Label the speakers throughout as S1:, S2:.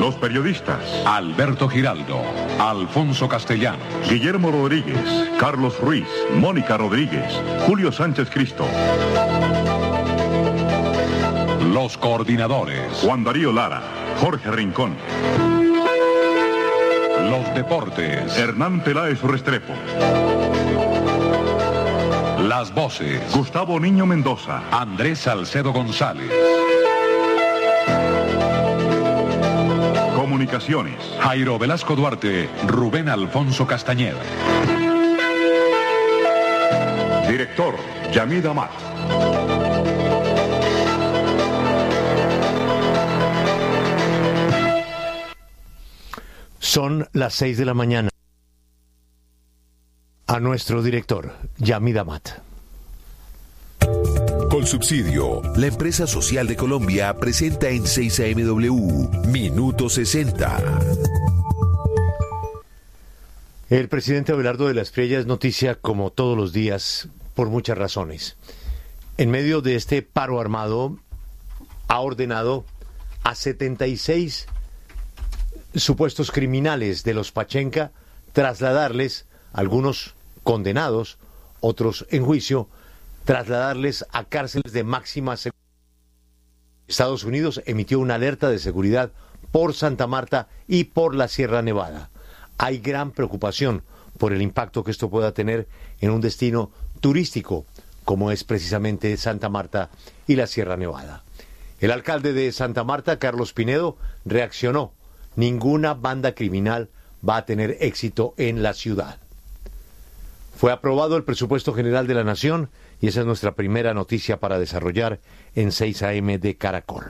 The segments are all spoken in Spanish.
S1: Los periodistas:
S2: Alberto Giraldo, Alfonso Castellanos,
S1: Guillermo Rodríguez, Carlos Ruiz, Mónica Rodríguez, Julio Sánchez Cristo.
S2: Los coordinadores:
S1: Juan Darío Lara, Jorge Rincón.
S2: Los deportes:
S1: Hernán Peláez Restrepo.
S2: Las voces:
S1: Gustavo Niño Mendoza,
S2: Andrés Salcedo González.
S1: Comunicaciones:
S2: Jairo Velasco Duarte, Rubén Alfonso Castañeda.
S1: Director: Yamid Amat.
S3: Son las 6 de la mañana. A nuestro director, Yamid Amat.
S4: Colsubsidio, la empresa social de Colombia, presenta en 6AMW, Minuto 60.
S3: El presidente Abelardo de la Espriella es noticia como todos los días por muchas razones. En medio de este paro armado, ha ordenado a 76 supuestos criminales de los Pachenca trasladarles, algunos condenados, otros en juicio, trasladarles a cárceles de máxima seguridad. Estados Unidos emitió una alerta de seguridad por Santa Marta y por la Sierra Nevada. Hay gran preocupación por el impacto que esto pueda tener en un destino turístico como es precisamente Santa Marta y la Sierra Nevada. El alcalde de Santa Marta, Carlos Pinedo, reaccionó. Ninguna banda criminal va a tener éxito en la ciudad. Fue aprobado el presupuesto general de la Nación y esa es nuestra primera noticia para desarrollar en 6 AM de Caracol.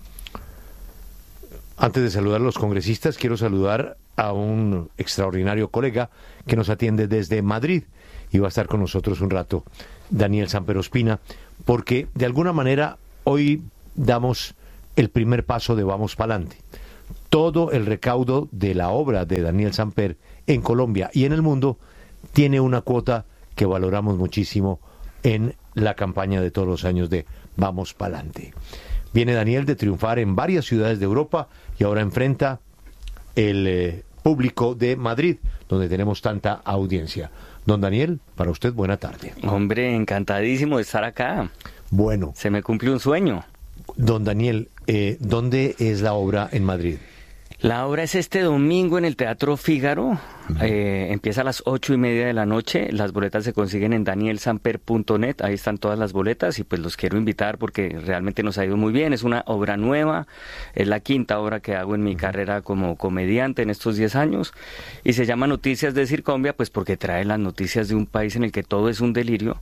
S3: Antes de saludar a los congresistas, quiero saludar a un extraordinario colega que nos atiende desde Madrid y va a estar con nosotros un rato, Daniel Samper Ospina, porque de alguna manera hoy damos el primer paso de Vamos Pa'lante. Todo el recaudo de la obra de Daniel Samper en Colombia y en el mundo tiene una cuota que valoramos muchísimo en la campaña de todos los años de Vamos Pa'lante. Viene Daniel de triunfar en varias ciudades de Europa y ahora enfrenta el público de Madrid, donde tenemos tanta audiencia. Don Daniel, para usted, buena tarde.
S5: Hombre, encantadísimo de estar acá.
S3: Bueno.
S5: Se me cumplió un sueño.
S3: Don Daniel, ¿dónde es la obra en Madrid?
S5: La obra es este domingo en el Teatro Fígaro. Empieza a las 8:30 de la noche. Las boletas se consiguen en danielsamper.net. Ahí están todas las boletas y pues los quiero invitar porque realmente nos ha ido muy bien. Es una obra nueva. Es la quinta obra que hago en mi carrera como comediante en estos 10 años. Y se llama Noticias de Circombia pues porque trae las noticias de un país en el que todo es un delirio.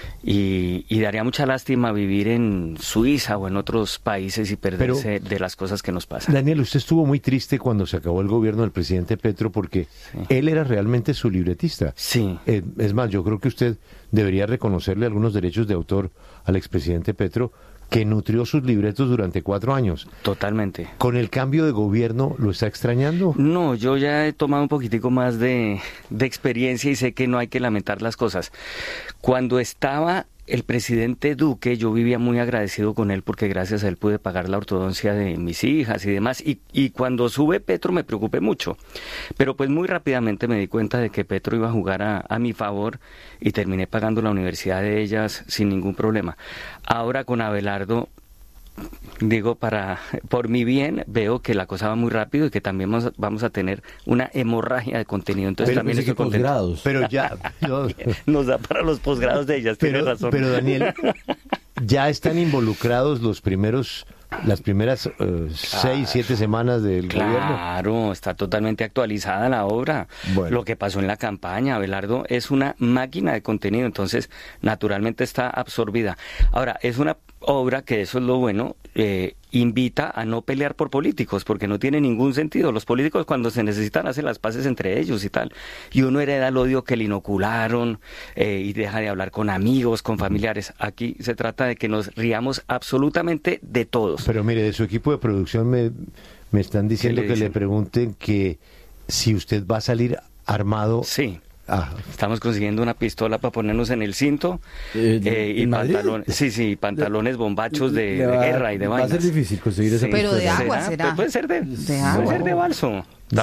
S5: Y daría mucha lástima vivir en Suiza o en otros países y perderse de las cosas que nos pasan.
S3: Daniel, usted estuvo muy triste cuando se acabó el gobierno del presidente Petro porque él era realmente su libretista.
S5: Sí.
S3: Es más, yo creo que usted debería reconocerle algunos derechos de autor al expresidente Petro, que nutrió sus libretos durante 4 años.
S5: Totalmente.
S3: ¿Con el cambio de gobierno lo está extrañando?
S5: No, yo ya he tomado un poquitico más de experiencia y sé que no hay que lamentar las cosas. Cuando estaba el presidente Duque, yo vivía muy agradecido con él porque gracias a él pude pagar la ortodoncia de mis hijas y demás. Y cuando sube Petro me preocupé mucho. Pero pues muy rápidamente me di cuenta de que Petro iba a jugar a mi favor y terminé pagando la universidad de ellas sin ningún problema. Ahora con Abelardo, digo, por mi bien, veo que la cosa va muy rápido y que también vamos a tener una hemorragia de contenido. Entonces
S3: pero
S5: también estoy contento.
S3: Pero ya
S5: nos da para los posgrados de ellas, tiene razón.
S3: Pero Daniel, ya están involucrados las primeras 6, 7 semanas del gobierno.
S5: Claro, está totalmente actualizada la obra. Bueno. Lo que pasó en la campaña, Abelardo es una máquina de contenido, entonces naturalmente está absorbida. Ahora, es una obra que, eso es lo bueno, invita a no pelear por políticos, porque no tiene ningún sentido. Los políticos cuando se necesitan hacen las paces entre ellos y tal, y uno hereda el odio que le inocularon y deja de hablar con amigos, con familiares. Aquí se trata de que nos riamos absolutamente de todos.
S3: Pero mire, de su equipo de producción me están diciendo que le pregunten que si usted va a salir armado.
S5: Sí. Estamos consiguiendo una pistola para ponernos en el cinto y pantalones, pantalones bombachos de guerra y de vainas.
S6: Va a ser difícil conseguir esa pistola.
S7: Pero de agua será.
S5: Puede ser de balso.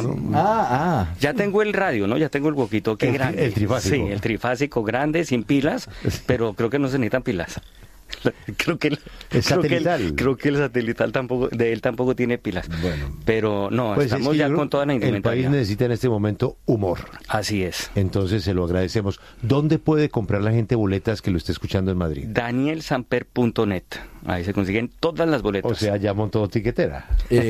S5: Ya tengo el radio, ¿no? Ya tengo el walkie-talkie grande.
S3: El trifásico.
S5: Sí, el trifásico grande, sin pilas, pero creo que no se necesitan pilas. Creo que el satelital tampoco tiene pilas. Bueno, pero no, pues estamos ya con toda la indumentaria.
S3: El país necesita en este momento humor.
S5: Así es.
S3: Entonces se lo agradecemos. ¿Dónde puede comprar la gente boletas que lo esté escuchando en Madrid?
S5: danielsamper.net. Ahí se consiguen todas las boletas.
S3: O sea, ya montó tiquetera.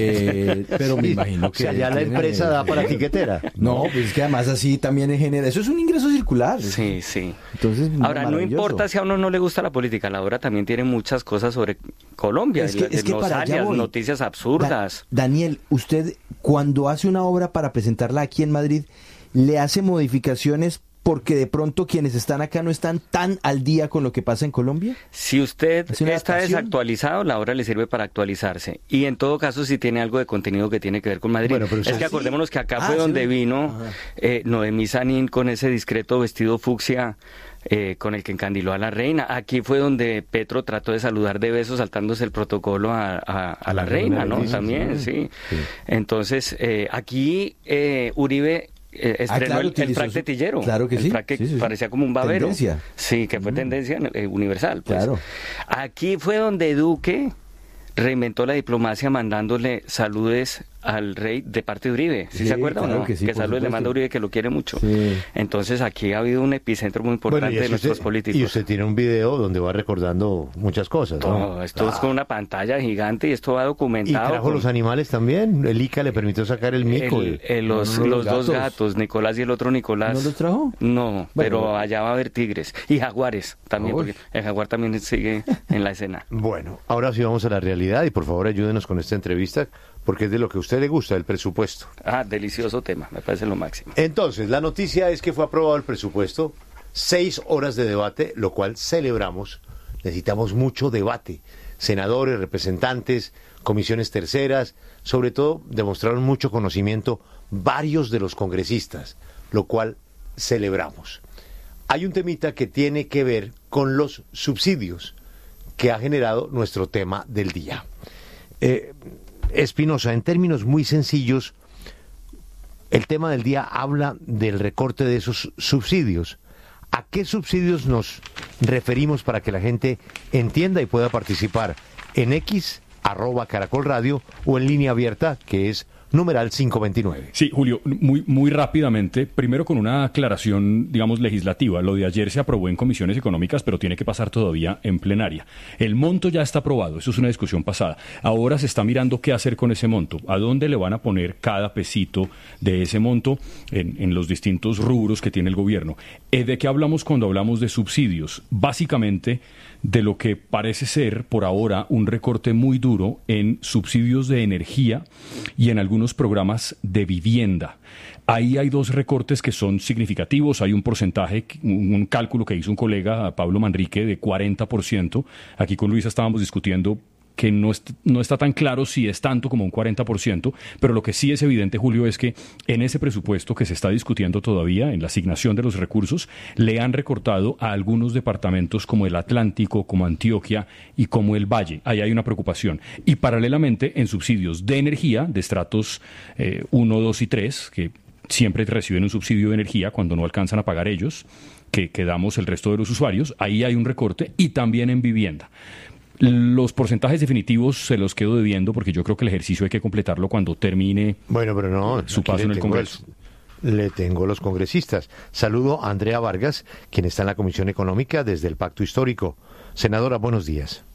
S6: Pero me imagino que...
S3: O sea, ya la empresa da para tiquetera.
S6: No, pues es que además así también genera... Eso es un ingreso circular.
S5: Sí, sí.
S6: Entonces,
S5: ahora, no importa si a uno no le gusta la política, la hora también tiene muchas cosas sobre Colombia.
S6: Es que para allá voy.
S5: Noticias absurdas.
S6: Daniel, usted cuando hace una obra para presentarla aquí en Madrid, ¿le hace modificaciones porque de pronto quienes están acá no están tan al día con lo que pasa en Colombia?
S5: Si usted está desactualizado, la obra le sirve para actualizarse. Y en todo caso, si tiene algo de contenido que tiene que ver con Madrid. Bueno, pero es que acordémonos que acá fue donde vino Noemí Sanín con ese discreto vestido fucsia con el que encandiló a la reina. Aquí fue donde Petro trató de saludar de besos saltándose el protocolo a la reina, ¿no? También, sí. Entonces, aquí Uribe... estrenó el frac de Tillero.
S6: Claro que
S5: el frac que parecía como un babero.
S6: Tendencia.
S5: Sí, que fue tendencia universal. Pues.
S6: Claro.
S5: Aquí fue donde Duque reinventó la diplomacia mandándole saludes al rey de parte de Uribe. ¿Sí se acuerdan? Claro, ¿no? Que saludos le manda a Uribe, que lo quiere mucho. Sí. Entonces aquí ha habido un epicentro muy importante de nuestros políticos.
S3: Y usted tiene un video donde va recordando muchas cosas, ¿no?
S5: Esto es con una pantalla gigante y esto va documentado.
S3: ¿Y trajo los animales también? El ICA le permitió sacar el mico.
S5: Los dos gatos, Nicolás y el otro Nicolás.
S6: ¿No los trajo?
S5: No, pero allá va a haber tigres y jaguares también, porque el jaguar también sigue en la escena.
S3: Bueno, ahora sí vamos a la realidad y por favor ayúdenos con esta entrevista, porque es de lo que a usted le gusta, el presupuesto.
S5: Delicioso tema, me parece lo máximo.
S3: Entonces, la noticia es que fue aprobado el presupuesto, 6 horas de debate, lo cual celebramos. Necesitamos mucho debate. Senadores, representantes, comisiones terceras, sobre todo demostraron mucho conocimiento varios de los congresistas, lo cual celebramos. Hay un temita que tiene que ver con los subsidios que ha generado nuestro tema del día. Espinosa, en términos muy sencillos, el tema del día habla del recorte de esos subsidios. ¿A qué subsidios nos referimos para que la gente entienda y pueda participar? En X, @Caracol Radio, o en línea abierta, que es numeral 529.
S8: Sí, Julio, muy rápidamente, primero con una aclaración, digamos, legislativa. Lo de ayer se aprobó en comisiones económicas, pero tiene que pasar todavía en plenaria. El monto ya está aprobado, eso es una discusión pasada. Ahora se está mirando qué hacer con ese monto, a dónde le van a poner cada pesito de ese monto en los distintos rubros que tiene el gobierno. ¿De qué hablamos cuando hablamos de subsidios? Básicamente, de lo que parece ser, por ahora, un recorte muy duro en subsidios de energía y en algunos programas de vivienda. Ahí hay dos recortes que son significativos. Hay un porcentaje, un cálculo que hizo un colega, Pablo Manrique, de 40%. Aquí con Luisa estábamos discutiendo que no está tan claro si es tanto como un 40%, pero lo que sí es evidente, Julio, es que en ese presupuesto que se está discutiendo todavía, en la asignación de los recursos, le han recortado a algunos departamentos como el Atlántico, como Antioquia y como el Valle. Ahí hay una preocupación. Y paralelamente, en subsidios de energía, de estratos 1, 2 y 3, que siempre reciben un subsidio de energía cuando no alcanzan a pagar ellos, que damos el resto de los usuarios, ahí hay un recorte, y también en vivienda. Los porcentajes definitivos se los quedo debiendo porque yo creo que el ejercicio hay que completarlo cuando termine su paso en el Congreso.
S3: Le tengo los congresistas. Saludo a Andrea Vargas, quien está en la Comisión Económica desde el Pacto Histórico. Senadora, buenos días.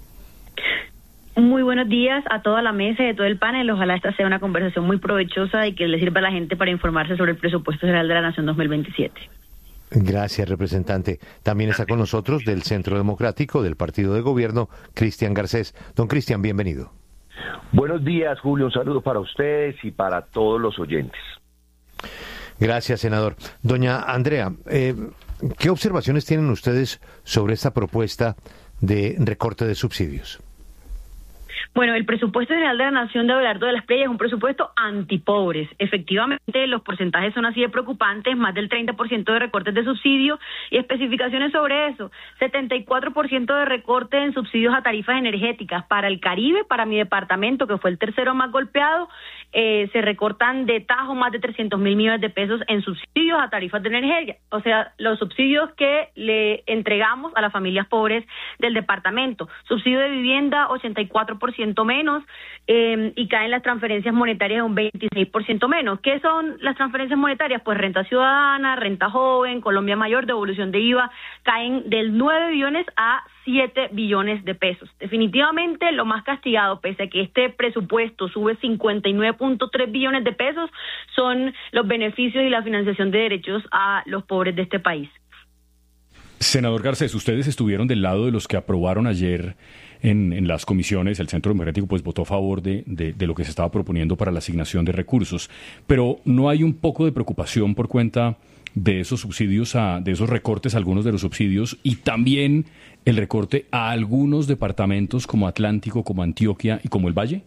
S9: Muy buenos días a toda la mesa y a todo el panel. Ojalá esta sea una conversación muy provechosa y que le sirva a la gente para informarse sobre el presupuesto general de la Nación 2027.
S3: Gracias, representante. También está con nosotros del Centro Democrático, del Partido de Gobierno, Cristian Garcés. Don Cristian, bienvenido.
S10: Buenos días, Julio. Un saludo para ustedes y para todos los oyentes.
S3: Gracias, senador. Doña Andrea, ¿qué observaciones tienen ustedes sobre esta propuesta de recorte de subsidios?
S9: Bueno, el presupuesto general de la Nación de Abelardo de las Preyes es un presupuesto antipobres. Efectivamente, los porcentajes son así de preocupantes, más del 30% de recortes de subsidio y especificaciones sobre eso. 74% de recorte en subsidios a tarifas energéticas. Para el Caribe, para mi departamento, que fue el tercero más golpeado, se recortan de tajo más de 300.000 millones de pesos en subsidios a tarifas de energía. O sea, los subsidios que le entregamos a las familias pobres del departamento. Subsidio de vivienda, 84% menos, y caen las transferencias monetarias un 26% menos. ¿Qué son las transferencias monetarias? Pues renta ciudadana, renta joven, Colombia Mayor, devolución de IVA, caen del 9 billones a 7 billones de pesos. Definitivamente lo más castigado, pese a que este presupuesto sube 59.3 billones de pesos, son los beneficios y la financiación de derechos a los pobres de este país.
S8: Senador Garcés, ustedes estuvieron del lado de los que aprobaron ayer en las comisiones. El Centro Democrático pues votó a favor de lo que se estaba proponiendo para la asignación de recursos, pero ¿no hay un poco de preocupación por cuenta de esos subsidios, de esos recortes a algunos de los subsidios, y también el recorte a algunos departamentos como Atlántico, como Antioquia y como el Valle?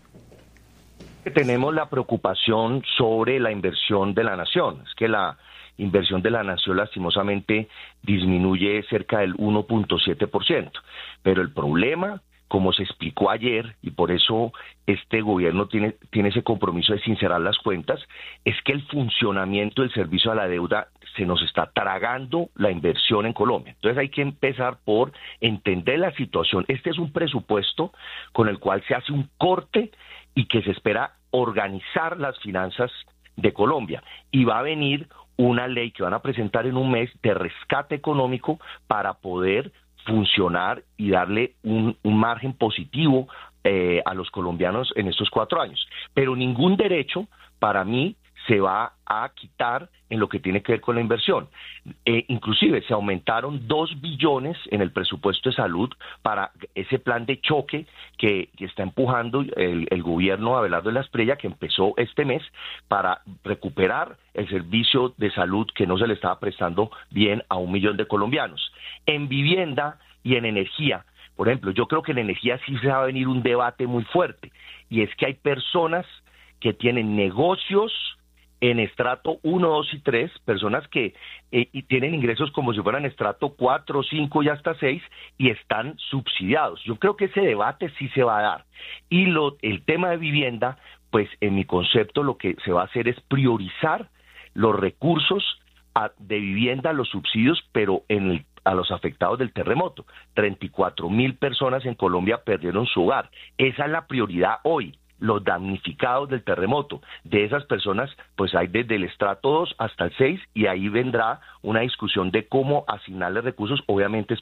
S10: Tenemos la preocupación sobre la inversión de la nación. Es que la inversión de la nación lastimosamente disminuye cerca del 1.7%. Pero el problema, como se explicó ayer, y por eso este gobierno tiene ese compromiso de sincerar las cuentas, es que el funcionamiento del servicio a la deuda se nos está tragando la inversión en Colombia. Entonces hay que empezar por entender la situación. Este es un presupuesto con el cual se hace un corte y que se espera organizar las finanzas de Colombia. Y va a venir una ley que van a presentar en un mes de rescate económico para poder funcionar y darle un margen positivo a los colombianos en estos 4 años. Pero ningún derecho, para mí, se va a quitar en lo que tiene que ver con la inversión. Inclusive se aumentaron 2 billones en el presupuesto de salud para ese plan de choque que está empujando el gobierno Abelardo de las Preyes, que empezó este mes, para recuperar el servicio de salud que no se le estaba prestando bien a 1 millón de colombianos. En vivienda y en energía, por ejemplo, yo creo que en energía sí se va a venir un debate muy fuerte, y es que hay personas que tienen negocios en estrato 1, 2 y 3, personas que y tienen ingresos como si fueran estrato 4, 5 y hasta 6, y están subsidiados. Yo creo que ese debate sí se va a dar. Y el tema de vivienda, pues en mi concepto lo que se va a hacer es priorizar los recursos de vivienda, los subsidios, pero a los afectados del terremoto. 34.000 personas en Colombia perdieron su hogar. Esa es la prioridad hoy. Los damnificados del terremoto. De esas personas, pues hay desde el estrato 2 hasta el 6, y ahí vendrá una discusión de cómo asignarle recursos, obviamente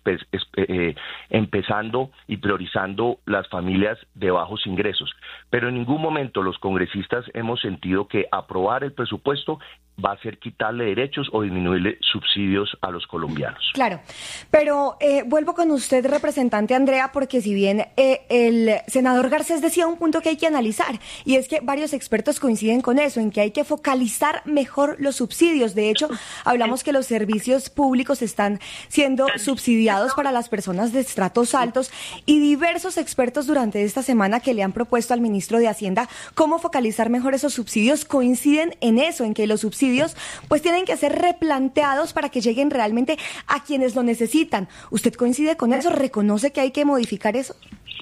S10: empezando y priorizando las familias de bajos ingresos. Pero en ningún momento los congresistas hemos sentido que aprobar el presupuesto va a ser quitarle derechos o disminuirle subsidios a los colombianos.
S7: Claro, pero vuelvo con usted, representante Andrea, porque si bien el senador Garcés decía un punto que hay que analizar, y es que varios expertos coinciden con eso, en que hay que focalizar mejor los subsidios. De hecho, hablamos que los servicios públicos están siendo subsidiados para las personas de estratos altos, y diversos expertos durante esta semana que le han propuesto al ministro de Hacienda cómo focalizar mejor esos subsidios coinciden en eso, en que los subsidios pues tienen que ser replanteados para que lleguen realmente a quienes lo necesitan. ¿Usted coincide con eso? ¿Reconoce que hay que modificar eso?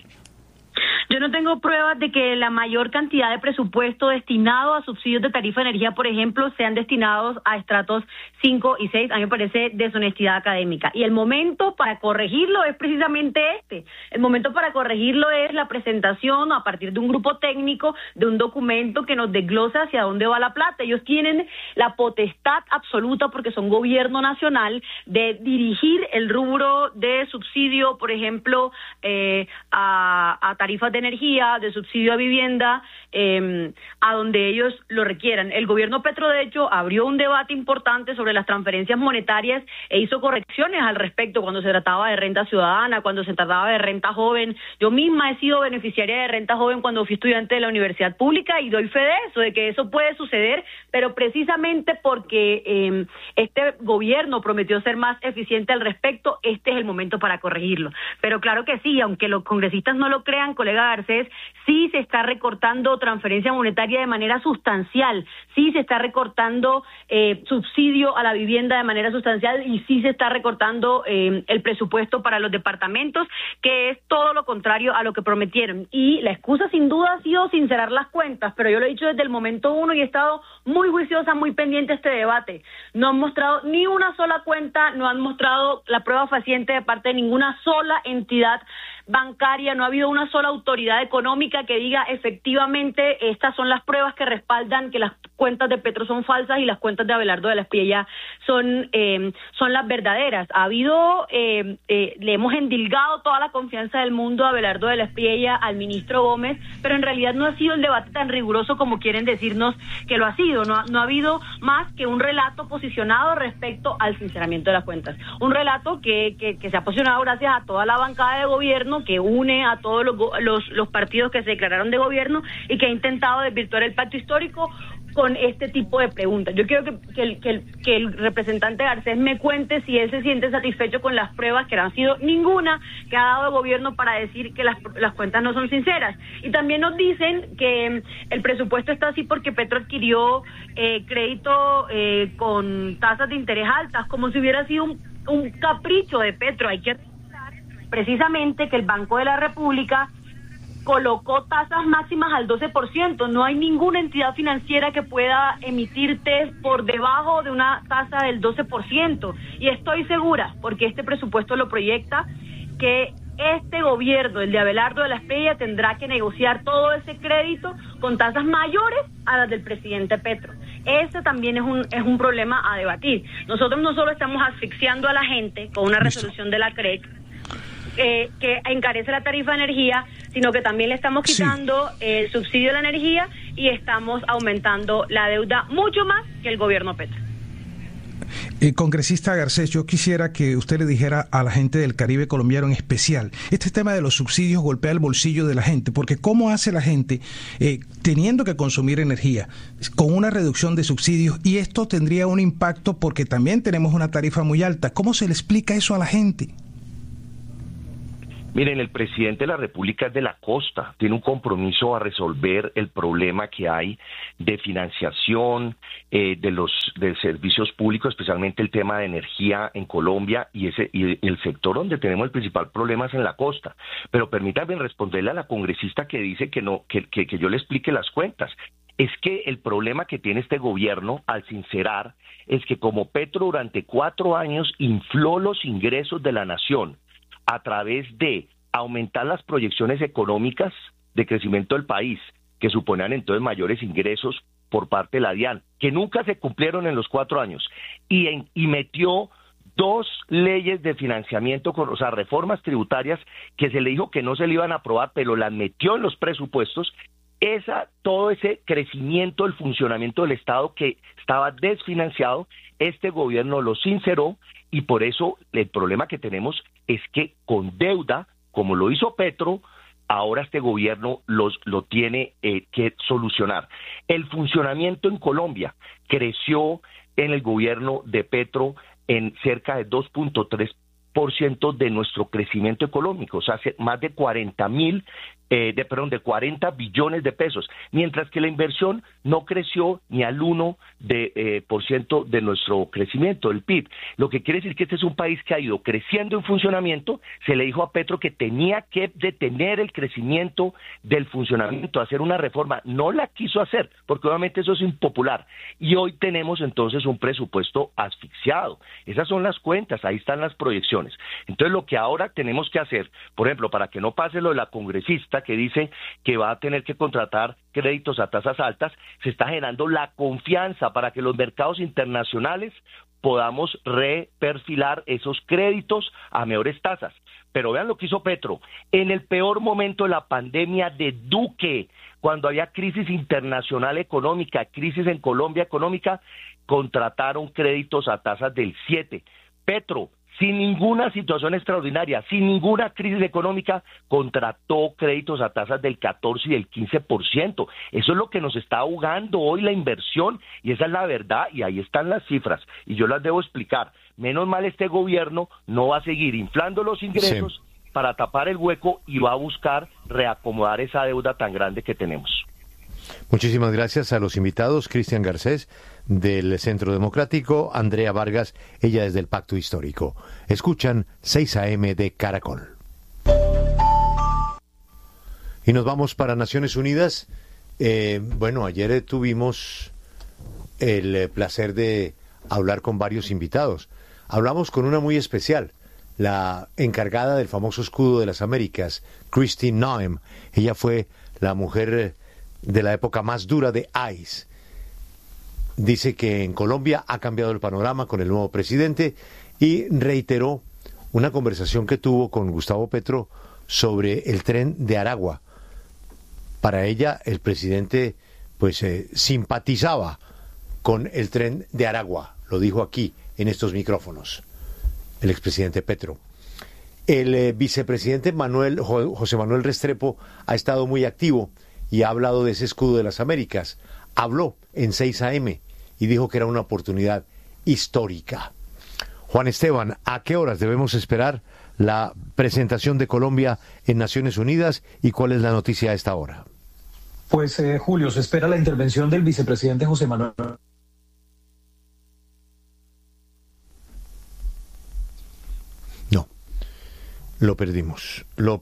S9: Yo no tengo pruebas de que la mayor cantidad de presupuesto destinado a subsidios de tarifa de energía, por ejemplo, sean destinados a estratos 5 y 6. A mí me parece deshonestidad académica. Y el momento para corregirlo es precisamente este. El momento para corregirlo es la presentación a partir de un grupo técnico de un documento que nos desglosa hacia dónde va la plata. Ellos tienen la potestad absoluta, porque son gobierno nacional, de dirigir el rubro de subsidio, por ejemplo, a tarifas de energía, de subsidio a vivienda, a donde ellos lo requieran. El gobierno Petro, de hecho, abrió un debate importante sobre las transferencias monetarias e hizo correcciones al respecto cuando se trataba de renta ciudadana, cuando se trataba de renta joven. Yo misma he sido beneficiaria de renta joven cuando fui estudiante de la universidad pública y doy fe de eso, de que eso puede suceder, pero precisamente porque este gobierno prometió ser más eficiente al respecto, este es el momento para corregirlo. Pero claro que sí, aunque los congresistas no lo crean, colega Garcés, sí se está recortando transferencia monetaria de manera sustancial, sí se está recortando subsidio a la vivienda de manera sustancial y sí se está recortando el presupuesto para los departamentos, que es todo lo contrario a lo que prometieron. Y la excusa sin duda ha sido sincerar las cuentas, pero yo lo he dicho desde el momento uno y he estado muy juiciosa, muy pendiente de este debate. No han mostrado ni una sola cuenta, no han mostrado la prueba fehaciente de parte de ninguna sola entidad bancaria, no ha habido una sola autoridad económica que diga efectivamente estas son las pruebas que respaldan que las cuentas de Petro son falsas y las cuentas de Abelardo de la Espriella son las verdaderas. Ha habido, le hemos endilgado toda la confianza del mundo a Abelardo de la Espriella, al ministro Gómez, pero en realidad no ha sido el debate tan riguroso como quieren decirnos que lo ha sido. No ha habido más que un relato posicionado respecto al sinceramiento de las cuentas. Un relato que se ha posicionado gracias a toda la bancada de gobierno, que une a todos los partidos que se declararon de gobierno y que ha intentado desvirtuar el pacto histórico con este tipo de preguntas. Yo quiero que el representante Garcés me cuente si él se siente satisfecho con las pruebas, que no han sido ninguna que ha dado el gobierno para decir que las cuentas no son sinceras. Y también nos dicen que el presupuesto está así porque Petro adquirió crédito con tasas de interés altas, como si hubiera sido un capricho de Petro. Hay que recordar precisamente que el Banco de la República colocó tasas máximas al 12%. No hay ninguna entidad financiera que pueda emitirte por debajo de una tasa del 12%. Y estoy segura, porque este presupuesto lo proyecta, que este gobierno, el de Abelardo de la Espriella, tendrá que negociar todo ese crédito con tasas mayores a las del presidente Petro. Ese también es un problema a debatir. Nosotros no solo estamos asfixiando a la gente con una resolución de la CREC, que encarece la tarifa de energía, sino que también le estamos quitando el subsidio de la energía y estamos aumentando la deuda mucho más que el gobierno Petro.
S11: Congresista Garcés, yo quisiera que usted le dijera a la gente del Caribe colombiano en especial, este tema de los subsidios golpea el bolsillo de la gente, porque ¿cómo hace la gente teniendo que consumir energía con una reducción de subsidios? Y esto tendría un impacto porque también tenemos una tarifa muy alta. ¿Cómo se le explica eso a la gente?
S10: Miren, el presidente de la República es de la costa, tiene un compromiso a resolver el problema que hay de financiación de servicios públicos, especialmente el tema de energía en Colombia y el sector donde tenemos el principal problema es en la costa. Pero permítanme responderle a la congresista que dice que yo le explique las cuentas. Es que el problema que tiene este gobierno al sincerar es que como Petro durante 4 años infló los ingresos de la nación a través de aumentar las proyecciones económicas de crecimiento del país, que suponían entonces mayores ingresos por parte de la DIAN, que nunca se cumplieron en los 4 años, y metió 2 leyes de financiamiento, o sea, reformas tributarias que se le dijo que no se le iban a aprobar, pero las metió en los presupuestos. Todo ese crecimiento del funcionamiento del Estado que estaba desfinanciado, este gobierno lo sinceró, y por eso el problema que tenemos es que con deuda, como lo hizo Petro, ahora este gobierno lo tiene que solucionar. El funcionamiento en Colombia creció en el gobierno de Petro en cerca de 2.3% de nuestro crecimiento económico, o sea, más de 40 billones de pesos, mientras que la inversión no creció ni al 1% de nuestro crecimiento del PIB. Lo que quiere decir que este es un país que ha ido creciendo en funcionamiento. Se le dijo a Petro que tenía que detener el crecimiento del funcionamiento, hacer una reforma. No la quiso hacer, porque obviamente eso es impopular. Y hoy tenemos entonces un presupuesto asfixiado. Esas son las cuentas, ahí están las proyecciones. Entonces lo que ahora tenemos que hacer, por ejemplo, para que no pase lo de la congresista que dice que va a tener que contratar créditos a tasas altas, se está generando la confianza para que los mercados internacionales podamos reperfilar esos créditos a mejores tasas. Pero vean lo que hizo Petro. En el peor momento de la pandemia de Duque, cuando había crisis internacional económica, crisis en Colombia económica, contrataron créditos a tasas del 7%. Petro, sin ninguna situación extraordinaria, sin ninguna crisis económica, contrató créditos a tasas del 14 y del 15%. Eso es lo que nos está ahogando hoy la inversión, y esa es la verdad, y ahí están las cifras, y yo las debo explicar. Menos mal este gobierno no va a seguir inflando los ingresos para tapar el hueco y va a buscar reacomodar esa deuda tan grande que tenemos.
S3: Muchísimas gracias a los invitados, Cristian Garcés del Centro Democrático, Andrea Vargas, ella es del Pacto Histórico. Escuchan 6 AM de Caracol. Y nos vamos para Naciones Unidas. Ayer tuvimos el placer de hablar con varios invitados. Hablamos con una muy especial, la encargada del famoso escudo de las Américas, Christine Noem. Ella fue la mujer de la época más dura de ICE. Dice que en Colombia ha cambiado el panorama con el nuevo presidente y reiteró una conversación que tuvo con Gustavo Petro sobre el tren de Aragua. Para ella, el presidente simpatizaba con el tren de Aragua, lo dijo aquí en estos micrófonos, el expresidente Petro. El vicepresidente José Manuel Restrepo ha estado muy activo y ha hablado de ese escudo de las Américas. Habló en 6 AM y dijo que era una oportunidad histórica. Juan Esteban, ¿a qué horas debemos esperar la presentación de Colombia en Naciones Unidas y cuál es la noticia a esta hora?
S12: Pues Julio, se espera la intervención del vicepresidente José Manuel. No,
S3: lo perdimos.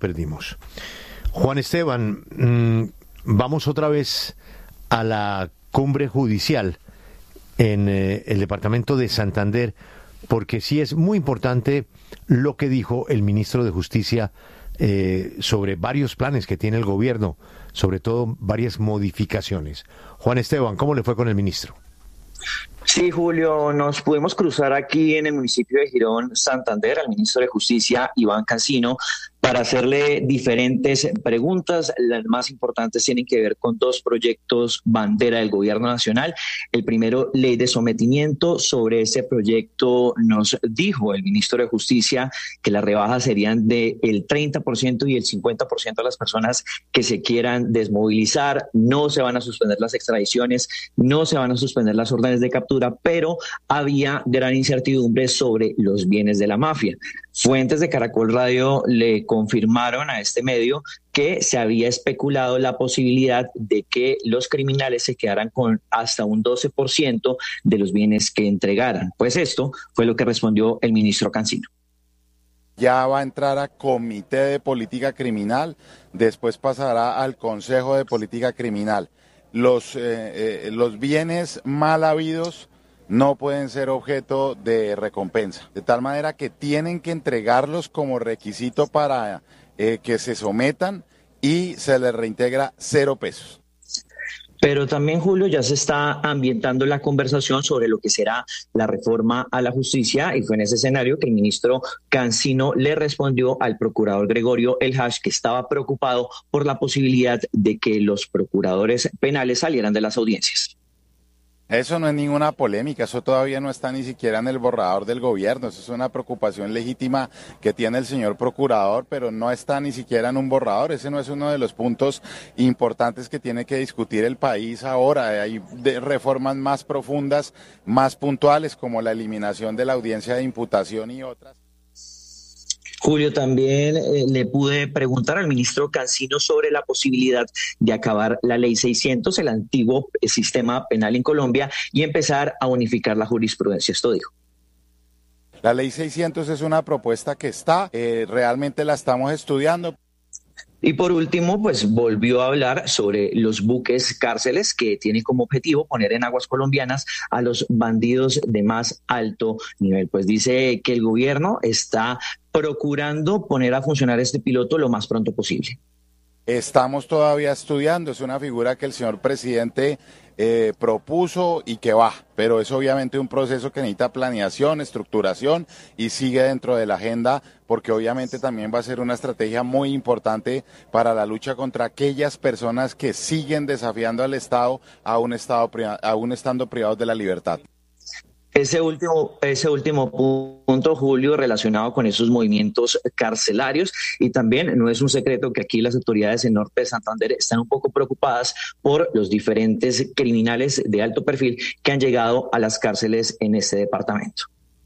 S3: Juan Esteban, vamos otra vez a la cumbre judicial en el departamento de Santander, porque sí es muy importante lo que dijo el ministro de Justicia sobre varios planes que tiene el gobierno, sobre todo varias modificaciones. Juan Esteban, ¿cómo le fue con el ministro?
S13: Sí, Julio, nos pudimos cruzar aquí en el municipio de Girón, Santander, al ministro de Justicia, Iván Cancino, para hacerle diferentes preguntas. Las más importantes tienen que ver con 2 proyectos bandera del gobierno nacional. El primero, ley de sometimiento. Sobre ese proyecto nos dijo el ministro de Justicia que las rebajas serían del 30% y el 50% a las personas que se quieran desmovilizar. No se van a suspender las extradiciones, no se van a suspender las órdenes de captura, pero había gran incertidumbre sobre los bienes de la mafia. Fuentes de Caracol Radio le confirmaron a este medio que se había especulado la posibilidad de que los criminales se quedaran con hasta un 12% de los bienes que entregaran. Pues esto fue lo que respondió el ministro Cancino.
S14: Ya va a entrar a Comité de Política Criminal, después pasará al Consejo de Política Criminal. Los bienes mal habidos no pueden ser objeto de recompensa, de tal manera que tienen que entregarlos como requisito para que se sometan y se les reintegra 0 pesos.
S13: Pero también, Julio, ya se está ambientando la conversación sobre lo que será la reforma a la justicia, y fue en ese escenario que el ministro Cancino le respondió al procurador Gregorio El Hash, que estaba preocupado por la posibilidad de que los procuradores penales salieran de las audiencias.
S14: Eso no es ninguna polémica, eso todavía no está ni siquiera en el borrador del gobierno, eso es una preocupación legítima que tiene el señor procurador, pero no está ni siquiera en un borrador. Ese no es uno de los puntos importantes que tiene que discutir el país ahora. Hay reformas más profundas, más puntuales, como la eliminación de la audiencia de imputación y otras.
S13: Julio, también le pude preguntar al ministro Cancino sobre la posibilidad de acabar la ley 600, el antiguo sistema penal en Colombia, y empezar a unificar la jurisprudencia. Esto dijo.
S14: La ley 600 es una propuesta que está, realmente la estamos estudiando.
S13: Y por último, pues volvió a hablar sobre los buques cárceles que tienen como objetivo poner en aguas colombianas a los bandidos de más alto nivel. Pues dice que el gobierno está procurando poner a funcionar este piloto lo más pronto posible.
S14: estamos todavía estudiando, es una figura que el señor presidente propuso y que va, pero es obviamente un proceso que necesita planeación, estructuración y sigue dentro de la agenda, porque obviamente también va a ser una estrategia muy importante para la lucha contra aquellas personas que siguen desafiando al Estado aún estando privados de la libertad.
S13: Ese último punto, Julio, relacionado con esos movimientos carcelarios, y también no es un secreto que aquí las autoridades en Norte de Santander están un poco preocupadas por los diferentes criminales de alto perfil que han llegado a las cárceles en este departamento.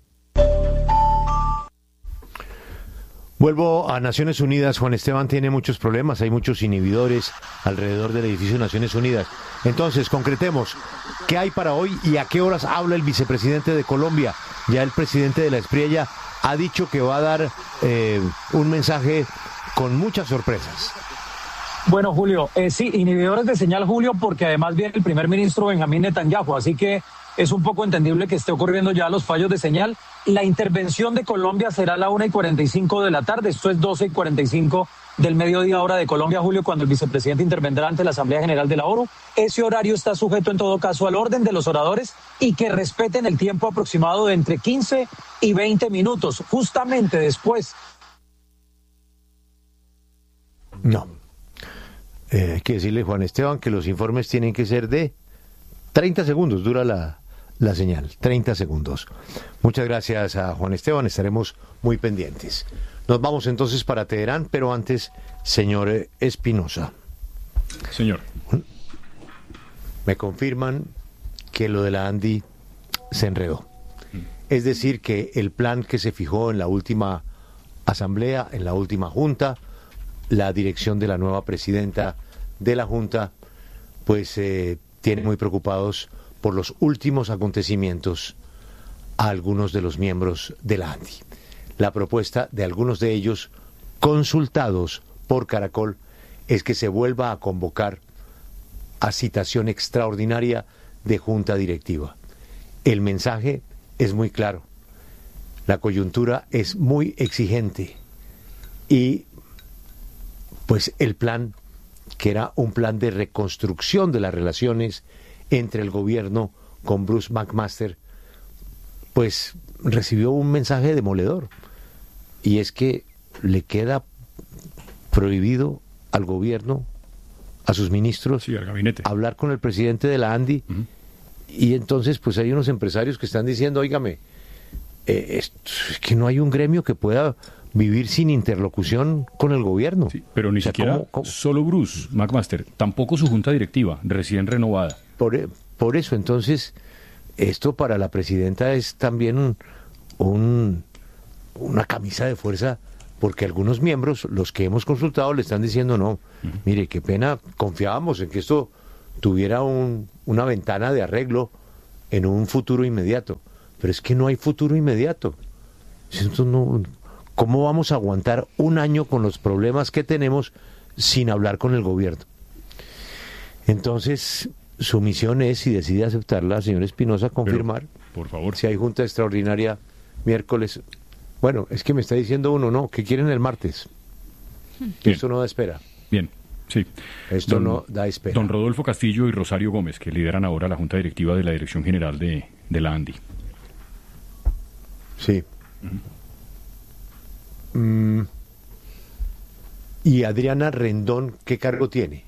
S3: Vuelvo a Naciones Unidas. Juan Esteban tiene muchos problemas, hay muchos inhibidores alrededor del edificio de Naciones Unidas. Entonces, concretemos, ¿qué hay para hoy y a qué horas habla el vicepresidente de Colombia? Ya el presidente de la Espriella ha dicho que va a dar un mensaje con muchas sorpresas.
S12: Bueno, Julio, sí, inhibidores de señal, Julio, porque además viene el primer ministro Benjamín Netanyahu, así que es un poco entendible que esté ocurriendo ya los fallos de señal. La intervención de Colombia será a la 1:45 de la tarde, esto es 12:45 del mediodía hora de Colombia, Julio, cuando el vicepresidente intervendrá ante la Asamblea General de la ONU. Ese horario está sujeto en todo caso al orden de los oradores y que respeten el tiempo aproximado de entre 15 y 20 minutos, justamente después.
S3: No. Hay que decirle, Juan Esteban, que los informes tienen que ser de 30 segundos, dura la señal, 30 segundos. Muchas gracias a Juan Esteban, estaremos muy pendientes. Nos vamos entonces para Teherán, pero antes, señor Espinosa.
S8: Señor.
S3: Me confirman que lo de la ANDI se enredó. Es decir, que el plan que se fijó en la última asamblea, en la última junta, la dirección de la nueva presidenta de la junta, pues tiene muy preocupados por los últimos acontecimientos a algunos de los miembros de la ANDI. La propuesta de algunos de ellos, consultados por Caracol, es que se vuelva a convocar a citación extraordinaria de junta directiva. El mensaje es muy claro. La coyuntura es muy exigente y pues el plan, que era un plan de reconstrucción de las relaciones entre el gobierno con Bruce McMaster, pues recibió un mensaje demoledor, y es que le queda prohibido al gobierno, a sus ministros,
S8: sí, al gabinete,
S3: hablar con el presidente de la ANDI. Y entonces pues hay unos empresarios que están diciendo, óigame, es que no hay un gremio que pueda vivir sin interlocución con el gobierno.
S8: Sí, pero ni siquiera ¿cómo? Solo Bruce McMaster, tampoco su junta directiva, recién renovada.
S3: Por eso, entonces, esto para la presidenta es también una camisa de fuerza, porque algunos miembros, los que hemos consultado, le están diciendo, no, mire, qué pena, confiábamos en que esto tuviera una ventana de arreglo en un futuro inmediato, pero es que no hay futuro inmediato. Esto no, ¿cómo vamos a aguantar un año con los problemas que tenemos sin hablar con el gobierno? Entonces, su misión es, si decide aceptarla, señor Espinosa, confirmar.
S8: Pero, por favor.
S3: Si hay junta extraordinaria miércoles. Bueno, es que me está diciendo uno, no, que quieren el martes. Esto no da espera.
S8: Bien, sí.
S3: Esto no da espera.
S8: Don Rodolfo Castillo y Rosario Gómez, que lideran ahora la junta directiva de la Dirección General de la ANDI.
S3: Sí. ¿Y Adriana Rendón qué cargo tiene?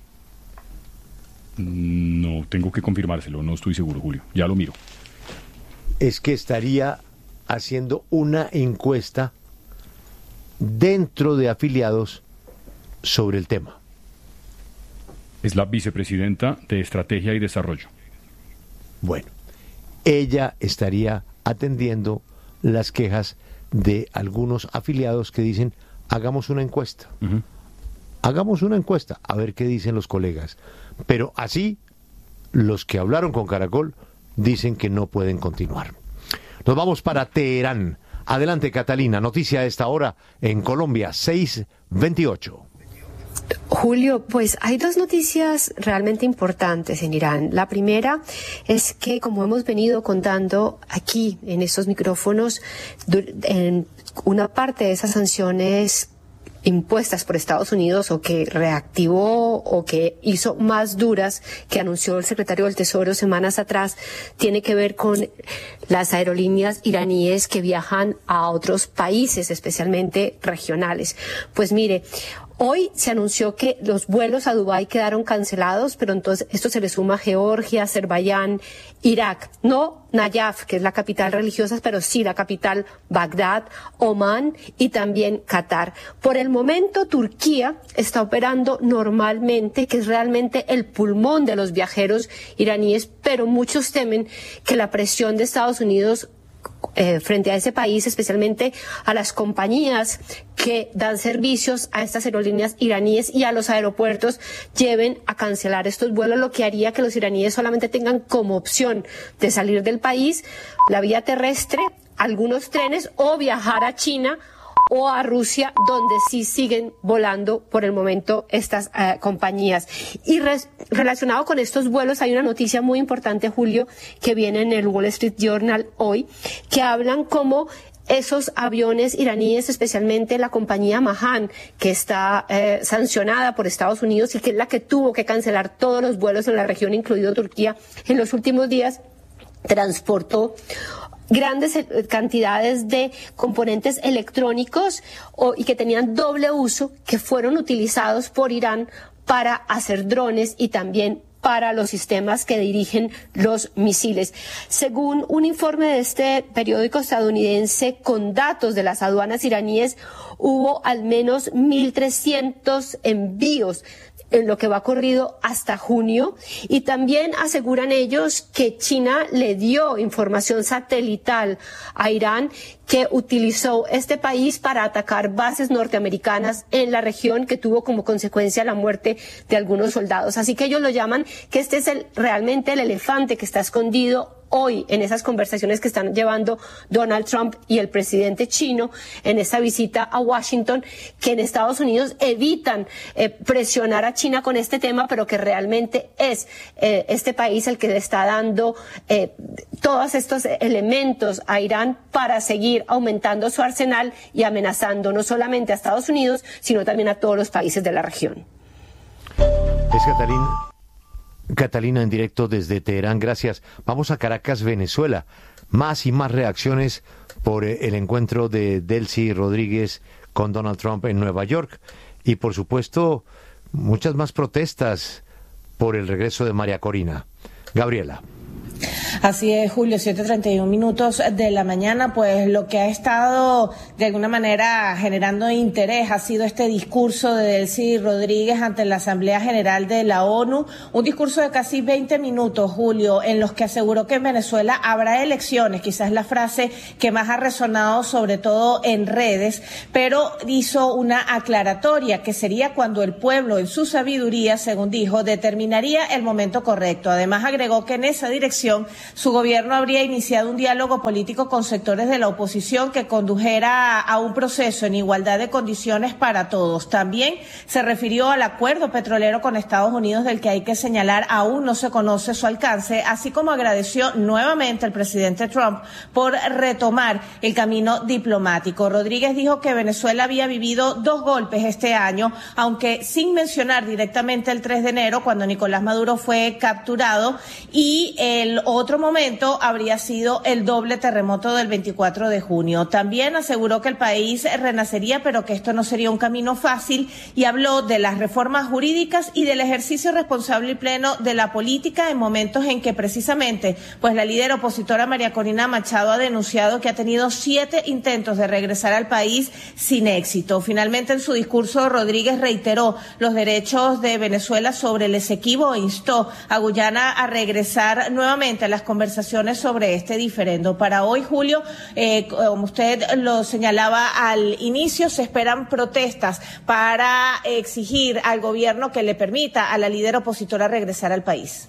S8: No, tengo que confirmárselo, no estoy seguro, Julio. Ya lo miro.
S3: Es que estaría haciendo una encuesta dentro de afiliados sobre el tema.
S8: Es la vicepresidenta de Estrategia y Desarrollo.
S3: Bueno, ella estaría atendiendo las quejas de algunos afiliados que dicen, hagamos una encuesta. Hagamos una encuesta, a ver qué dicen los colegas. Pero así, los que hablaron con Caracol dicen que no pueden continuar. Nos vamos para Teherán. Adelante, Catalina. Noticia a esta hora en Colombia, 6:28.
S15: Julio, pues hay dos noticias realmente importantes en Irán. La primera es que, como hemos venido contando aquí en estos micrófonos, en una parte de esas sanciones impuestas por Estados Unidos o que reactivó o que hizo más duras, que anunció el secretario del Tesoro semanas atrás, tiene que ver con las aerolíneas iraníes que viajan a otros países, especialmente regionales. Pues mire, hoy se anunció que los vuelos a Dubái quedaron cancelados, pero entonces esto se le suma a Georgia, Azerbaiyán, Irak, no Nayaf, que es la capital religiosa, pero sí la capital Bagdad, Omán y también Qatar. Por el momento Turquía está operando normalmente, que es realmente el pulmón de los viajeros iraníes, pero muchos temen que la presión de Estados Unidos frente a ese país, especialmente a las compañías que dan servicios a estas aerolíneas iraníes y a los aeropuertos, lleven a cancelar estos vuelos, lo que haría que los iraníes solamente tengan como opción de salir del país la vía terrestre, algunos trenes, o viajar a China o a Rusia, donde sí siguen volando por el momento estas compañías. Y relacionado con estos vuelos hay una noticia muy importante, Julio, que viene en el Wall Street Journal hoy, que hablan como esos aviones iraníes, especialmente la compañía Mahan, que está sancionada por Estados Unidos y que es la que tuvo que cancelar todos los vuelos en la región, incluido Turquía, en los últimos días, transportó grandes cantidades de componentes electrónicos y que tenían doble uso, que fueron utilizados por Irán para hacer drones y también para los sistemas que dirigen los misiles. Según un informe de este periódico estadounidense con datos de las aduanas iraníes, hubo al menos 1.300 envíos en lo que va corrido hasta junio, y también aseguran ellos que China le dio información satelital a Irán, que utilizó este país para atacar bases norteamericanas en la región, que tuvo como consecuencia la muerte de algunos soldados. Así que ellos lo llaman que este es realmente el elefante que está escondido hoy en esas conversaciones que están llevando Donald Trump y el presidente chino en esta visita a Washington, que en Estados Unidos evitan presionar a China con este tema, pero que realmente es este país el que le está dando todos estos elementos a Irán para seguir aumentando su arsenal y amenazando no solamente a Estados Unidos, sino también a todos los países de la región.
S3: Es Catalina en directo desde Teherán, gracias. Vamos a Caracas, Venezuela. Más y más reacciones por el encuentro de Delcy Rodríguez con Donald Trump en Nueva York. Y por supuesto, muchas más protestas por el regreso de María Corina. Gabriela.
S16: Así es, Julio, 7:31 de la mañana, pues lo que ha estado de alguna manera generando interés ha sido este discurso de Delcy Rodríguez ante la Asamblea General de la ONU, un discurso de casi 20 minutos, Julio, en los que aseguró que en Venezuela habrá elecciones, quizás la frase que más ha resonado sobre todo en redes, pero hizo una aclaratoria que sería cuando el pueblo en su sabiduría, según dijo, determinaría el momento correcto. Además agregó que en esa dirección su gobierno habría iniciado un diálogo político con sectores de la oposición que condujera a un proceso en igualdad de condiciones para todos. También se refirió al acuerdo petrolero con Estados Unidos, del que hay que señalar aún no se conoce su alcance, así como agradeció nuevamente al presidente Trump por retomar el camino diplomático. Rodríguez dijo que Venezuela había vivido 2 golpes este año, aunque sin mencionar directamente el 3 de enero, cuando Nicolás Maduro fue capturado, y el otro momento habría sido el doble terremoto del 24 de junio. También aseguró que el país renacería, pero que esto no sería un camino fácil, y habló de las reformas jurídicas y del ejercicio responsable y pleno de la política en momentos en que precisamente pues la líder opositora María Corina Machado ha denunciado que ha tenido 7 intentos de regresar al país sin éxito. Finalmente, en su discurso, Rodríguez reiteró los derechos de Venezuela sobre el Esequibo e instó a Guyana a regresar nuevamente a las conversaciones sobre este diferendo. Para hoy, Julio, como usted lo señalaba al inicio, se esperan protestas para exigir al gobierno que le permita a la líder opositora regresar al país.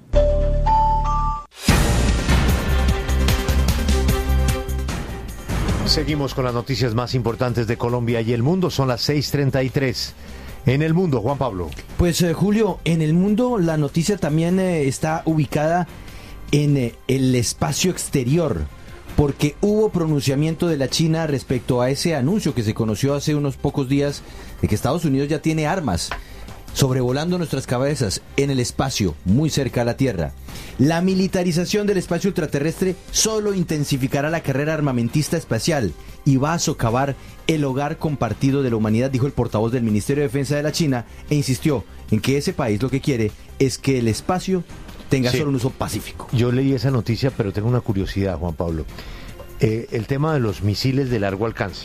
S3: Seguimos con las noticias más importantes de Colombia y el mundo. Son las 6:33. En el mundo, Juan Pablo.
S6: Pues Julio, en el mundo la noticia también está ubicada en el espacio exterior, porque hubo pronunciamiento de la China respecto a ese anuncio que se conoció hace unos pocos días de que Estados Unidos ya tiene armas sobrevolando nuestras cabezas en el espacio, muy cerca a la Tierra. La militarización del espacio ultraterrestre solo intensificará la carrera armamentista espacial y va a socavar el hogar compartido de la humanidad, dijo el portavoz del Ministerio de Defensa de la China, e insistió en que ese país lo que quiere es que el espacio tenga solo un uso pacífico.
S3: Yo leí esa noticia, pero tengo una curiosidad, Juan Pablo. El tema de los misiles de largo alcance.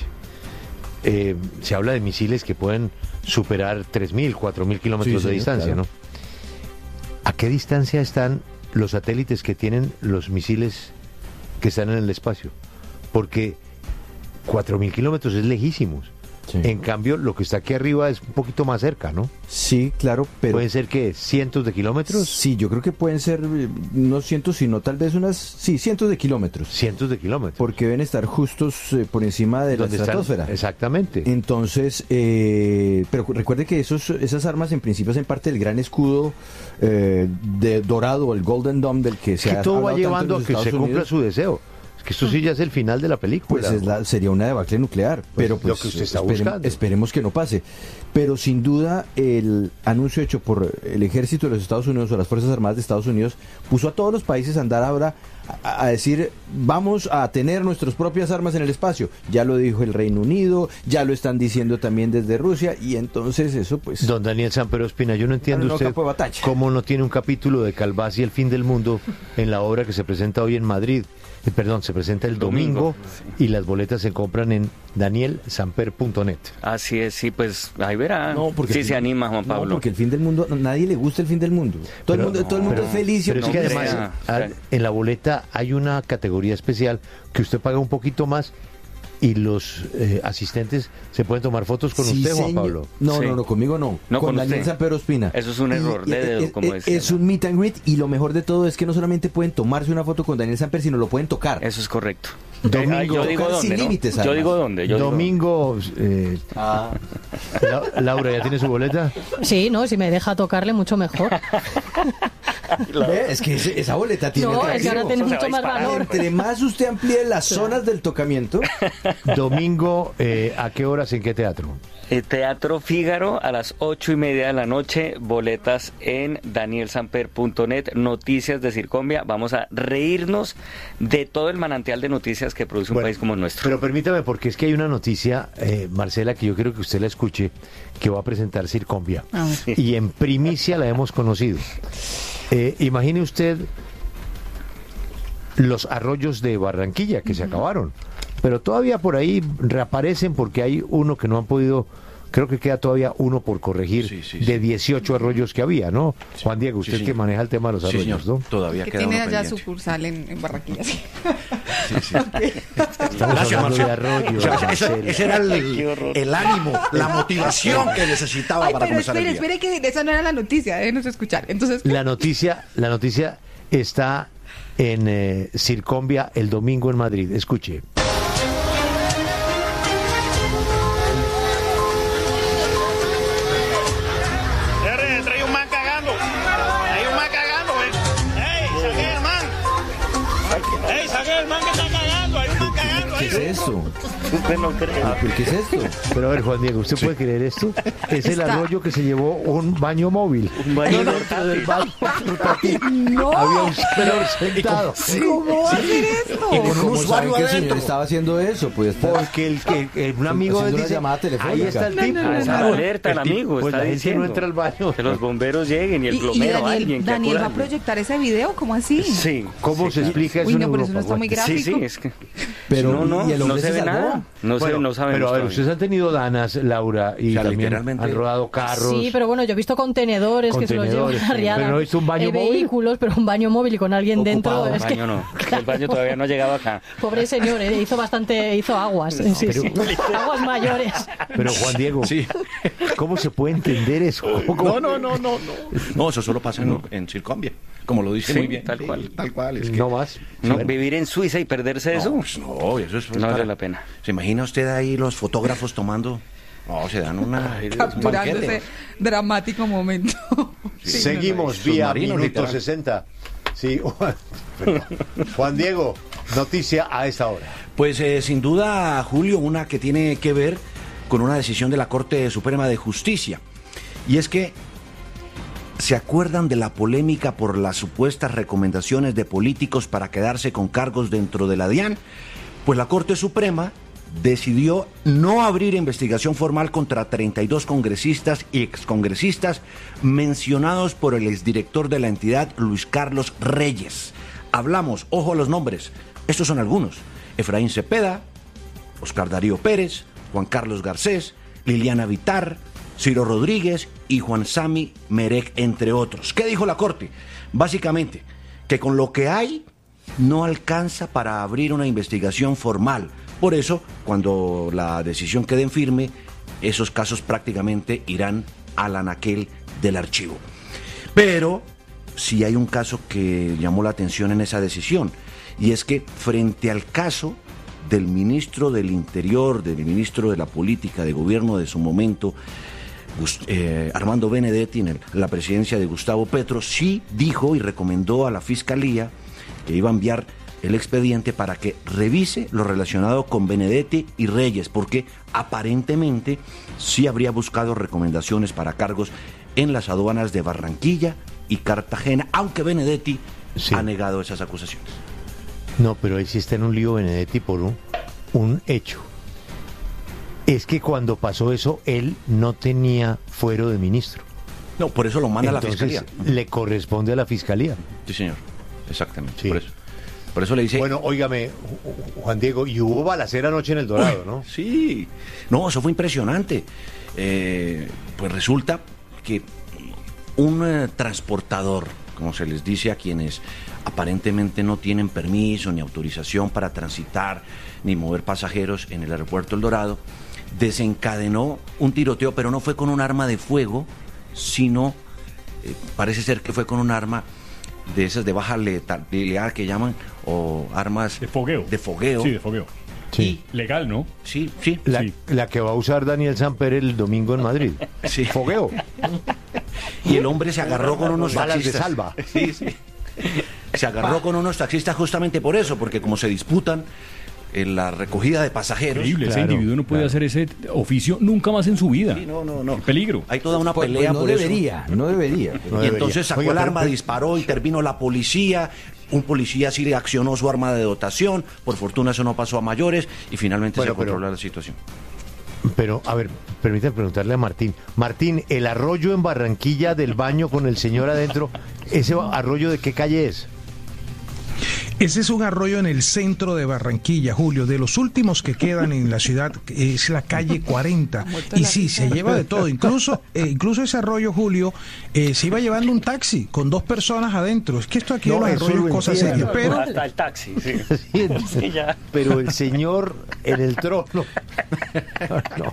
S3: Se habla de misiles que pueden superar 3.000, 4.000 kilómetros de distancia, claro, ¿no? ¿A qué distancia están los satélites que tienen los misiles que están en el espacio? Porque 4.000 kilómetros es lejísimos. Sí. En cambio, lo que está aquí arriba es un poquito más cerca, ¿no?
S6: Sí, claro, pero...
S3: ¿Pueden ser qué? ¿Cientos de kilómetros?
S6: Sí, yo creo que pueden ser no cientos, sino tal vez cientos de kilómetros.
S3: Cientos de kilómetros.
S6: Porque deben estar justos por encima de la estratosfera.
S3: Exactamente.
S6: Entonces, pero recuerde que esas armas en principio hacen parte del gran escudo de dorado, el Golden Dome, del que se ha hablado.
S3: Que todo va llevando a que se cumpla su deseo. Que esto sí ya es el final de la película.
S6: Pues sería una debacle nuclear, pero pues
S3: lo que usted está buscando.
S6: Esperemos que no pase. Pero sin duda el anuncio hecho por el ejército de los Estados Unidos o las Fuerzas Armadas de Estados Unidos puso a todos los países a andar ahora a decir, vamos a tener nuestras propias armas en el espacio. Ya lo dijo el Reino Unido, ya lo están diciendo también desde Rusia, y entonces eso pues...
S3: Don Daniel Samper Ospina, yo no entiendo usted cómo no tiene un capítulo de Calvás y el fin del mundo en la obra que se presenta hoy en Madrid. Se presenta el domingo sí. Y las boletas se compran en danielsamper.net.
S5: Así es, sí, pues ahí verá. No, porque sí se anima, Juan Pablo.
S6: No, porque el fin del mundo, nadie le gusta el fin del mundo. Todo el mundo es feliz.
S3: Pero es que además en la boleta hay una categoría especial que usted paga un poquito más y los asistentes se pueden tomar fotos con usted, Juan Pablo.
S6: No, conmigo no. Con Daniel Samper Ospina.
S5: Eso es un error de dedo, como decía.
S6: Es un meet and greet, y lo mejor de todo es que no solamente pueden tomarse una foto con Daniel Samper, sino lo pueden tocar.
S5: Eso es correcto.
S3: Domingo,
S5: yo digo dónde, sin límites, yo digo dónde.
S3: Domingo, Laura, ¿ya tiene su boleta?
S17: Sí, no, si me deja tocarle mucho mejor.
S6: Es que esa boleta tiene
S17: es que ahora tiene mucho más valor.
S6: Entre más usted amplíe las zonas del tocamiento.
S3: Domingo, ¿a qué horas, en qué teatro?
S5: Teatro Fígaro a las 8:30 de la noche, boletas en danielsamper.net, noticias de Circombia. Vamos a reírnos de todo el manantial de noticias que produce un país como el nuestro.
S3: Pero permítame, porque es que hay una noticia, Marcela, que yo quiero que usted la escuche, que va a presentar Circombia. Y en primicia la hemos conocido. Imagine usted los arroyos de Barranquilla que se acabaron, pero todavía por ahí reaparecen porque hay uno que no han podido, creo que queda todavía uno por corregir de 18 arroyos que había, ¿no? Sí, Juan Diego, usted que maneja el tema de los arroyos, ¿no?
S18: Todavía queda tiene allá pendiente. Sucursal en Barranquilla, sí.
S3: Estamos hablando de arroyos.
S19: Ese era el ánimo, la motivación que necesitaba para comenzar el día.
S18: Espere que esa no era la noticia, déjenos escuchar. Entonces,
S3: la noticia está en Circombia el domingo en Madrid. Escuche.
S6: ¿Qué es esto?
S5: Usted no cree.
S6: ¿Qué es esto?
S3: Pero a ver, Juan Diego, ¿usted puede creer esto? Es el arroyo que se llevó un baño móvil.
S5: Un baño
S3: dentro del baño.
S18: No.
S3: Había un señor sentado.
S18: ¿Cómo va a hacer esto?
S6: ¿Y con un usuario adentro? El señor estaba haciendo eso? Pues
S3: porque un amigo
S6: de
S3: dice,
S6: llamada telefónica.
S3: Ahí está el tipo.
S5: Alerta el amigo,
S3: pues
S5: está
S3: la
S5: diciendo.
S3: No entra al baño.
S5: Que los bomberos lleguen y el plomero, alguien.
S18: Daniel va a proyectar ese video, ¿cómo así?
S5: Sí.
S3: ¿Cómo se explica eso en
S18: Europa?
S3: Pero
S18: eso no está muy gráfico.
S5: Sí, es que...
S6: Pero
S5: no se ve nada. No saben.
S3: Pero a ver, ustedes han tenido danas, Laura, y también han rodado carros.
S17: Sí, pero bueno, yo he visto contenedores que se los llevan arriadas.
S3: Pero no he visto un baño móvil.
S17: Vehículos, pero un baño móvil y con alguien
S5: ocupado.
S17: dentro.
S5: El baño no. El baño todavía no ha llegado acá.
S17: Pobre señor, hizo aguas. Sí. Aguas mayores.
S3: Pero Juan Diego, ¿cómo se puede entender eso?
S19: No, eso solo pasa en Circombia, como lo dice muy bien.
S5: Tal cual.
S19: Es que
S3: no más.
S5: Vivir en Suiza y perderse eso.
S19: No, eso es
S5: no vale la pena.
S19: ¿Se imagina usted ahí los fotógrafos tomando? No, se dan
S18: capturando ese dramático momento.
S3: Seguimos vía minuto 60. Sí, Juan Diego. noticia a esta hora.
S19: Pues sin duda, Julio, una que tiene que ver con una decisión de la Corte Suprema de Justicia. Y es que, ¿se acuerdan de la polémica por las supuestas recomendaciones de políticos para quedarse con cargos dentro de la DIAN? Pues la Corte Suprema decidió no abrir investigación formal contra 32 congresistas y excongresistas mencionados por el exdirector de la entidad, Luis Carlos Reyes. Hablamos, ojo a los nombres, estos son algunos: Efraín Cepeda, Oscar Darío Pérez, Juan Carlos Garcés, Liliana Vitar, Ciro Rodríguez y Juan Sami Merec, entre otros. ¿Qué dijo la Corte? Básicamente, que con lo que hay no alcanza para abrir una investigación formal. Por eso, cuando la decisión quede en firme, esos casos prácticamente irán al anaquel del archivo. Pero sí hay un caso que llamó la atención en esa decisión, y es que frente al caso del ministro del Interior, del ministro de la Política de Gobierno de su momento, Armando Benedetti, en la presidencia de Gustavo Petro, sí dijo y recomendó a la Fiscalía que iba a enviar el expediente para que revise lo relacionado con Benedetti y Reyes, porque aparentemente sí habría buscado recomendaciones para cargos en las aduanas de Barranquilla y Cartagena, aunque Benedetti ha negado esas acusaciones.
S3: No, pero ahí sí está en un lío Benedetti por un hecho. Es que cuando pasó eso, él no tenía fuero de ministro.
S19: No, por eso lo manda a la
S3: Entonces,
S19: Fiscalía.
S3: le corresponde a la Fiscalía.
S19: Sí, señor. Exactamente.
S3: Sí.
S19: Por eso le dice...
S3: Bueno, óigame, Juan Diego, y hubo balacera anoche en El Dorado, ¿no?
S19: Sí. No, eso fue impresionante. Pues resulta que un transportador, como se les dice a quienes aparentemente no tienen permiso ni autorización para transitar ni mover pasajeros en el aeropuerto El Dorado, desencadenó un tiroteo, pero no fue con un arma de fuego, sino parece ser que fue con un arma de esas de baja letalidad que llaman, o armas
S8: de fogueo. Sí, de fogueo.
S3: Sí.
S8: Legal, ¿no?
S19: Sí.
S3: La que va a usar Daniel Samper el domingo en Madrid.
S19: Sí.
S3: Fogueo.
S19: Y el hombre se agarró con unos
S3: balas
S19: taxistas.
S3: de salva.
S19: Sí. Se agarró con unos taxistas justamente por eso, porque como se disputan en la recogida de pasajeros.
S8: Increíble, ese individuo no puede hacer ese oficio nunca más en su vida.
S19: Sí, no.
S8: Peligro.
S19: Hay toda una
S6: Pues
S19: pelea
S6: no
S19: por
S6: debería,
S19: eso.
S6: no debería.
S19: Y entonces sacó el arma,
S3: pero-
S19: disparó, intervino la policía. Un policía sí accionó su arma de dotación. Por fortuna eso no pasó a mayores y finalmente se controló la situación.
S3: Pero, a ver, permítame preguntarle a Martín. Martín, el arroyo en Barranquilla del baño con el señor adentro, ¿ese arroyo de qué calle es?
S11: Ese es un arroyo en el centro de Barranquilla, Julio. De los últimos que quedan en la ciudad es la calle 40. Y sí, se lleva de todo. Incluso ese arroyo, Julio, se iba llevando un taxi con 2 personas adentro. Es que esto aquí
S3: No,
S11: de los
S3: eso
S11: arroyos
S3: lo
S11: cosas
S3: entiendo.
S11: serias. Pero
S5: Hasta el taxi, sí.
S3: Sí,
S5: ya.
S3: Pero el señor en el trono. No.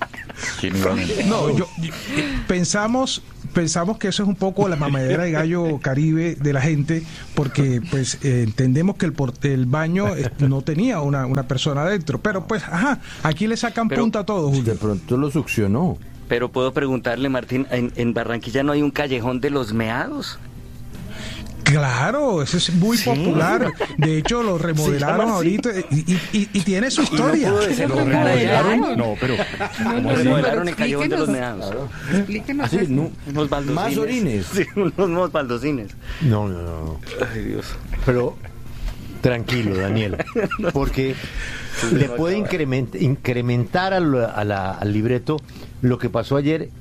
S11: pensamos que eso es un poco la mamadera de gallo caribe de la gente, porque pues entendemos que el baño no tenía una persona adentro, pero pues aquí le sacan punta a todo, Julio.
S6: De pronto lo succionó.
S5: Pero puedo preguntarle, Martín, ¿en Barranquilla no hay un callejón de los meados?
S11: Claro, ese es muy popular. De hecho, lo remodelaron ahorita y tiene su historia.
S8: ¿Lo remodelaron? No, pero...
S5: ¿Cómo remodelaron el callejón de los meados?
S18: Explíquenos eso.
S5: Unos baldocines.
S6: Más orines.
S5: Sí, unos baldocines.
S3: No.
S5: Ay, Dios.
S3: Pero tranquilo, Daniel, porque le puede incrementar al libreto lo que pasó ayer